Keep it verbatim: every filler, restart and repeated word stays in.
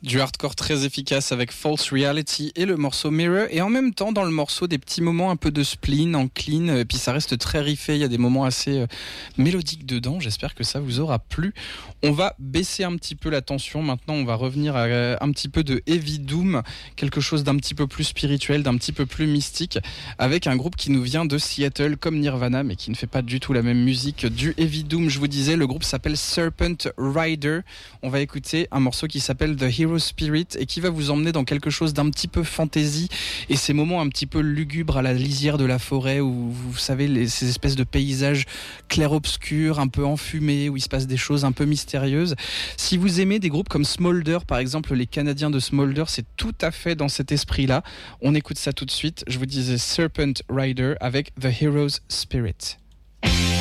Du hardcore très efficace avec False Reality et le morceau Mirror, et en même temps dans le morceau des petits moments un peu de spleen en clean, et puis ça reste très riffé, il y a des moments assez euh, mélodiques dedans. J'espère que ça vous aura plu. On va baisser un petit peu la tension maintenant, on va revenir à euh, un petit peu de heavy doom, quelque chose d'un petit peu plus spirituel, d'un petit peu plus mystique, avec un groupe qui nous vient de Seattle comme Nirvana, mais qui ne fait pas du tout la même musique du heavy doom. Je vous disais, le groupe s'appelle Serpent Rider. On va écouter un morceau qui s'appelle The Hero Spirit et qui va vous emmener dans quelque chose d'un petit peu fantasy, et ces moments un petit peu lugubres à la lisière de la forêt où vous savez les, ces espèces de paysages clair-obscurs un peu enfumés où il se passe des choses un peu mystérieuses. Si vous aimez des groupes comme Smolder par exemple, les Canadiens de Smolder, c'est tout à fait dans cet esprit là. On écoute ça tout de suite. Je vous disais Serpent Rider avec The Hero's Spirit.